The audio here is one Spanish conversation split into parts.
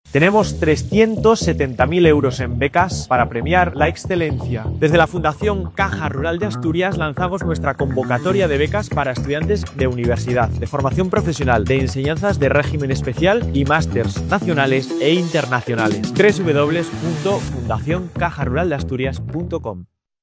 Tenemos 370.000 euros en becas para premiar la excelencia. Desde la Fundación Caja Rural de Asturias lanzamos nuestra convocatoria de becas para estudiantes de universidad, de formación profesional, de enseñanzas de régimen especial y másters nacionales e internacionales. www.fundacioncajaruraldeasturias.com.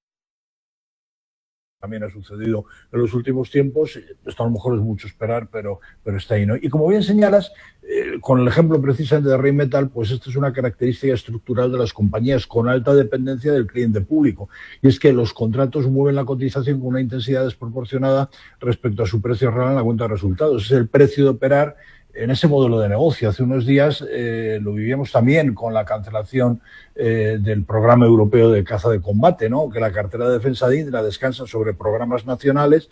También ha sucedido en los últimos tiempos. Esto a lo mejor es mucho esperar, pero está ahí, ¿no? Y como bien señalas, con el ejemplo precisamente de Rheinmetall, pues esta es una característica estructural de las compañías con alta dependencia del cliente público. Y es que los contratos mueven la cotización con una intensidad desproporcionada respecto a su precio real en la cuenta de resultados. Es el precio de operar en ese modelo de negocio. Hace unos días lo vivíamos también con la cancelación del programa europeo de caza de combate, ¿no? Que la cartera de defensa de Indra descansa sobre programas nacionales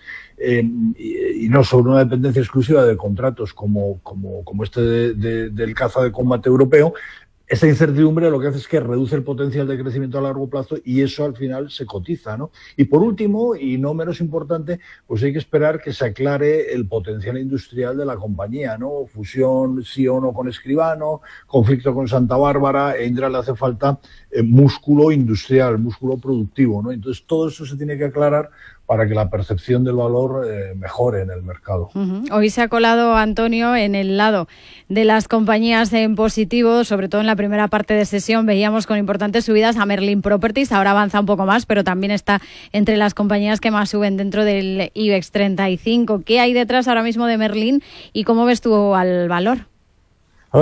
y no sobre una dependencia exclusiva de contratos como este del caza de combate europeo. Esta incertidumbre lo que hace es que reduce el potencial de crecimiento a largo plazo y eso al final se cotiza, ¿no? Y por último, y no menos importante, pues hay que esperar que se aclare el potencial industrial de la compañía, ¿no? Fusión sí o no con Escribano, conflicto con Santa Bárbara, a Indra le hace falta músculo industrial, músculo productivo, ¿no? Entonces todo eso se tiene que aclarar para que la percepción del valor mejore en el mercado. Hoy se ha colado, Antonio, en el lado de las compañías en positivo, sobre todo en la primera parte de sesión veíamos con importantes subidas a Merlin Properties, ahora avanza un poco más, pero también está entre las compañías que más suben dentro del IBEX 35. ¿Qué hay detrás ahora mismo de Merlin y cómo ves tú al valor? A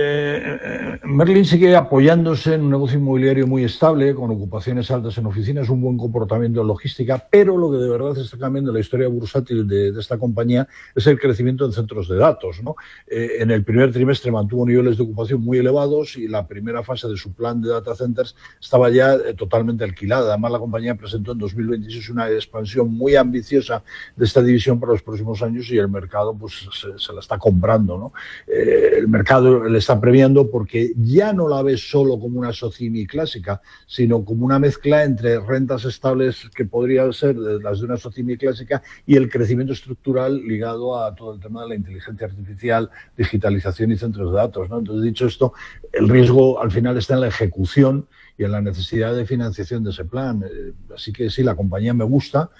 ver, Merlin sigue apoyándose en un negocio inmobiliario muy estable, con ocupaciones altas en oficinas, un buen comportamiento en logística, pero lo que de verdad está cambiando la historia bursátil de esta compañía es el crecimiento en centros de datos, ¿no? En el primer trimestre mantuvo niveles de ocupación muy elevados y la primera fase de su plan de data centers estaba ya totalmente alquilada. Además, la compañía presentó en 2026 una expansión muy ambiciosa de esta división para los próximos años y el mercado pues se la está comprando, ¿no? El mercado le está premiando porque ya no la ve solo como una SOCIMI clásica, sino como una mezcla entre rentas estables que podrían ser las de una SOCIMI clásica y el crecimiento estructural ligado a todo el tema de la inteligencia artificial, digitalización y centros de datos, ¿no? Entonces, dicho esto, el riesgo al final está en la ejecución y en la necesidad de financiación de ese plan. Así que sí, la compañía me gusta,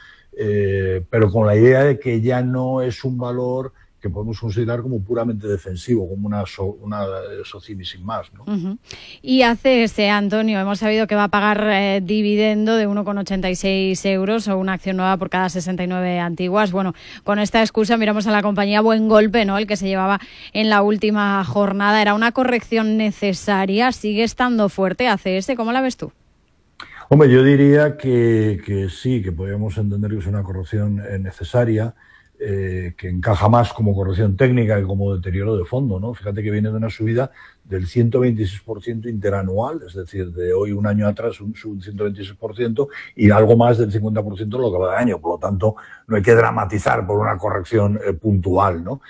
pero con la idea de que ya no es un valor que podemos considerar como puramente defensivo, como una SOCIMI sin más, ¿no? Y ACS, Antonio, hemos sabido que va a pagar dividendo de 1,86 euros o una acción nueva por cada 69 antiguas. Bueno, con esta excusa miramos a la compañía buen golpe, ¿no? El que se llevaba en la última jornada. Era una corrección necesaria, sigue estando fuerte ACS, ¿cómo la ves tú? Hombre, yo diría que sí, que podríamos entender que es una corrección necesaria, que encaja más como corrección técnica que como deterioro de fondo, ¿no? Fíjate que viene de una subida del 126% interanual, es decir, de hoy un año atrás un 126% y algo más del 50% lo que va de año. Por lo tanto, no hay que dramatizar por una corrección puntual, ¿no?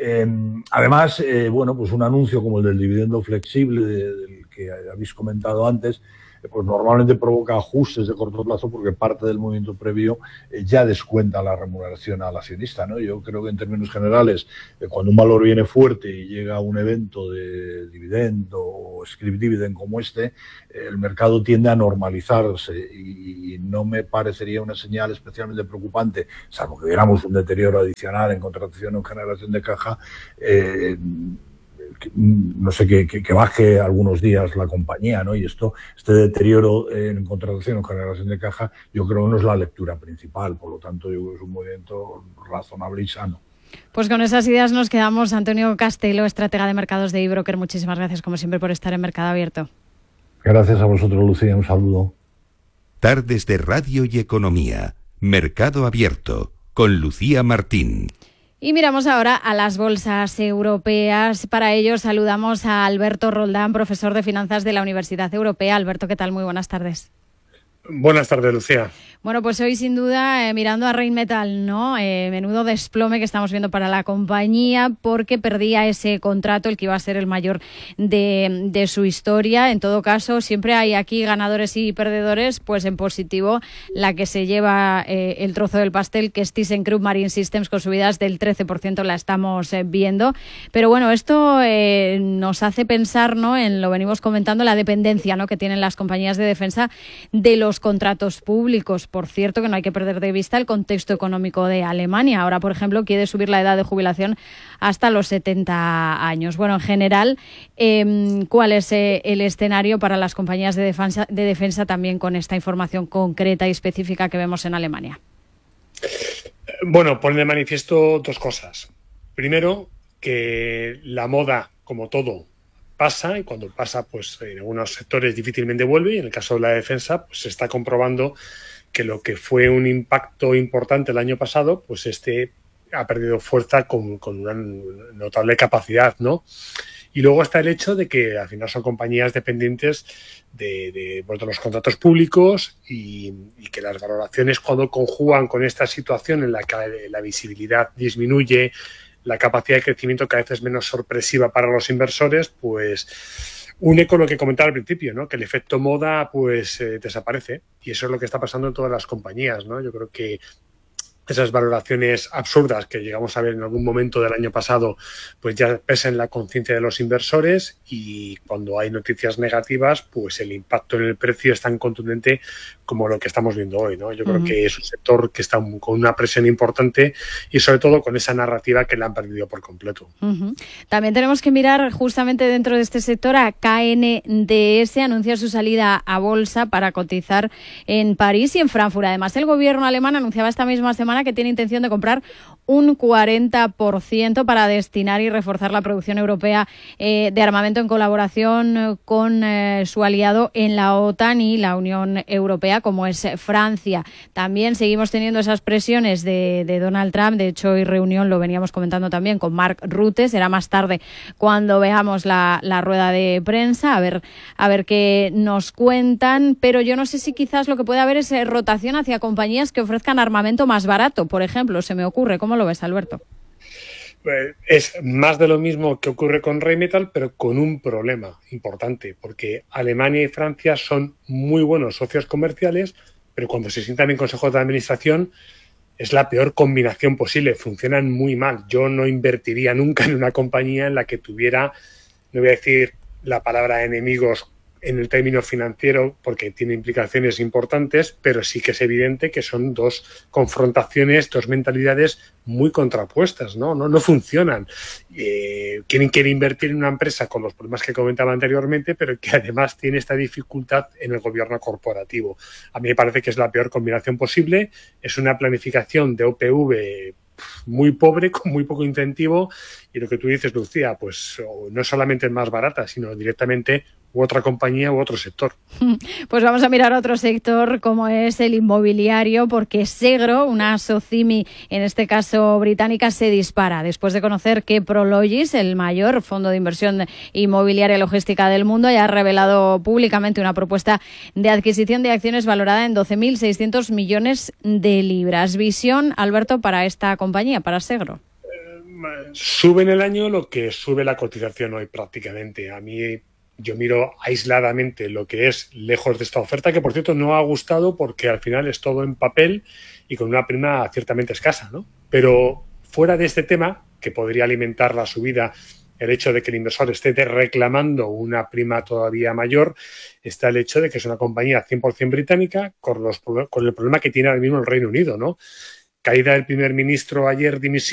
Además, bueno, pues un anuncio como el del dividendo flexible del que habéis comentado antes, pues normalmente provoca ajustes de corto plazo porque parte del movimiento previo ya descuenta la remuneración al accionista, ¿no? Yo creo que en términos generales, cuando un valor viene fuerte y llega a un evento de dividendo o scrip dividend como este, el mercado tiende a normalizarse y no me parecería una señal especialmente preocupante, salvo que viéramos un deterioro adicional en contratación o en generación de caja, no sé, que baje algunos días la compañía, ¿no? Y este deterioro en contratación o generación de caja, yo creo que no es la lectura principal, por lo tanto yo creo que es un movimiento razonable y sano. Pues con esas ideas nos quedamos. Antonio Castelo, estratega de mercados de eBroker, muchísimas gracias como siempre por estar en Mercado Abierto. Gracias a vosotros, Lucía, un saludo. Tardes de Radio y Economía, Mercado Abierto, con Lucía Martín. Y miramos ahora a las bolsas europeas. Para ello saludamos a Alberto Roldán, profesor de finanzas de la Universidad Europea. Alberto, ¿qué tal? Muy buenas tardes. Buenas tardes, Lucía. Bueno, pues hoy sin duda mirando a Rheinmetall, ¿no? Menudo desplome que estamos viendo para la compañía porque perdía ese contrato, el que iba a ser el mayor de su historia. En todo caso, siempre hay aquí ganadores y perdedores, pues en positivo la que se lleva el trozo del pastel, que es ThyssenKrupp Marine Systems, con subidas del 13%, la estamos viendo. Pero bueno, esto nos hace pensar, ¿no? Lo venimos comentando, la dependencia, ¿no?, que tienen las compañías de defensa de los contratos públicos. Por cierto, que no hay que perder de vista el contexto económico de Alemania. Ahora, por ejemplo, quiere subir la edad de jubilación hasta los 70 años. Bueno, en general, ¿cuál es el escenario para las compañías de defensa también con esta información concreta y específica que vemos en Alemania? Bueno, pone de manifiesto dos cosas. Primero, que la moda, como todo, pasa, y cuando pasa, pues en algunos sectores difícilmente vuelve, y en el caso de la defensa, pues se está comprobando que lo que fue un impacto importante el año pasado, pues ha perdido fuerza con una notable capacidad, ¿no? Y luego está el hecho de que al final son compañías dependientes de los contratos públicos y que las valoraciones, cuando conjugan con esta situación en la que la visibilidad disminuye, la capacidad de crecimiento cada vez es menos sorpresiva para los inversores, pues une con lo que comentaba al principio, ¿no? Que el efecto moda pues desaparece, y eso es lo que está pasando en todas las compañías, ¿no? Yo creo que esas valoraciones absurdas que llegamos a ver en algún momento del año pasado pues ya pesan en la conciencia de los inversores, y cuando hay noticias negativas pues el impacto en el precio es tan contundente como lo que estamos viendo hoy, ¿no? Yo creo que es un sector que está con una presión importante y sobre todo con esa narrativa que la han perdido por completo. También tenemos que mirar justamente dentro de este sector a KNDS, anuncia su salida a bolsa para cotizar en París y en Frankfurt. Además, el gobierno alemán anunciaba esta misma semana que tiene intención de comprar un 40% para destinar y reforzar la producción europea de armamento en colaboración con su aliado en la OTAN y la Unión Europea, como es Francia. También seguimos teniendo esas presiones de Donald Trump. De hecho, hoy reunión, lo veníamos comentando también con Mark Rutte. Será más tarde cuando veamos la rueda de prensa, a ver qué nos cuentan. Pero yo no sé si quizás lo que puede haber es rotación hacia compañías que ofrezcan armamento más barato, por ejemplo. Se me ocurre. ¿Cómo lo ves, Alberto? Es más de lo mismo que ocurre con Rheinmetall, pero con un problema importante, porque Alemania y Francia son muy buenos socios comerciales, pero cuando se sientan en consejos de administración es la peor combinación posible, funcionan muy mal. Yo no invertiría nunca en una compañía en la que tuviera, no voy a decir la palabra enemigos en el término financiero, porque tiene implicaciones importantes, pero sí que es evidente que son dos confrontaciones, dos mentalidades muy contrapuestas, ¿no? No funcionan. Quien quiere invertir en una empresa con los problemas que comentaba anteriormente, pero que además tiene esta dificultad en el gobierno corporativo. A mí me parece que es la peor combinación posible. Es una planificación de OPV muy pobre, con muy poco incentivo, y lo que tú dices, Lucía, pues no solamente es más barata, sino directamente u otra compañía u otro sector. Pues vamos a mirar otro sector como es el inmobiliario, porque Segro, una Socimi, en este caso británica, se dispara después de conocer que Prologis, el mayor fondo de inversión inmobiliaria y logística del mundo, ya ha revelado públicamente una propuesta de adquisición de acciones valorada en 12.600 millones de libras. Visión, Alberto, para esta compañía, para Segro. Sube en el año lo que sube la cotización hoy prácticamente. A mí, yo miro aisladamente lo que es lejos de esta oferta, que por cierto no ha gustado porque al final es todo en papel y con una prima ciertamente escasa, ¿no? Pero fuera de este tema, que podría alimentar la subida, el hecho de que el inversor esté reclamando una prima todavía mayor, está el hecho de que es una compañía 100% británica con el problema que tiene ahora mismo el Reino Unido, ¿no? Caída del primer ministro ayer, dimisión.